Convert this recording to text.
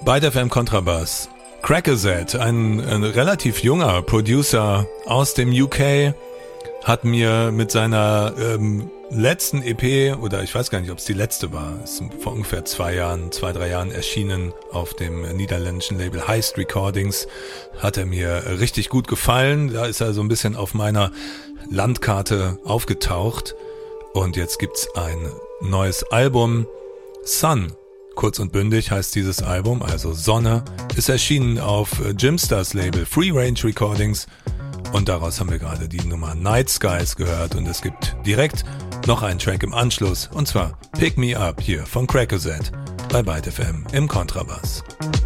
Byte FM Kontrabass. Crackerset, ein relativ junger Producer aus dem UK, hat mir mit seiner letzten EP, oder ich weiß gar nicht, ob es die letzte war, ist vor ungefähr 2, 3 Jahren erschienen auf dem niederländischen Label Heist Recordings, hat er mir richtig gut gefallen. Da ist er so ein bisschen auf meiner Landkarte aufgetaucht und jetzt gibt's ein neues Album, Sun. Kurz und bündig heißt dieses Album, also Sonne, ist erschienen auf Jimsters Label Free Range Recordings und daraus haben wir gerade die Nummer Night Skies gehört und es gibt direkt noch einen Track im Anschluss und zwar Pick Me Up hier von Crackerset bei Byte FM im Kontrabass.